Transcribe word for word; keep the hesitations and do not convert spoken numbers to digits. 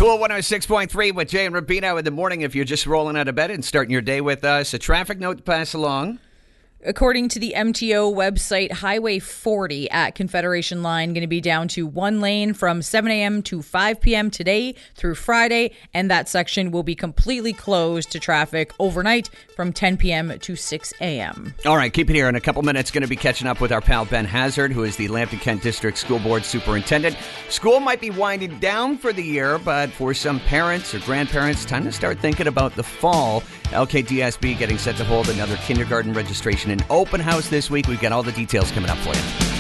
Cool one oh six point three with Jay and Rubino in the morning if you're just rolling out of bed and starting your day with us. A traffic note to pass along. According to the M T O website, Highway forty at Confederation Line going to be down to one lane from seven a.m. to five p.m. today through Friday, and that section will be completely closed to traffic overnight from ten p.m. to six a.m. All right, keep it here. In a couple minutes, going to be catching up with our pal Ben Hazard, who is the Lambton-Kent District School Board Superintendent. School might be winding down for the year, but for some parents or grandparents, time to start thinking about the fall. L K D S B getting set to hold another kindergarten registration and open house this week. We've got all the details coming up for you.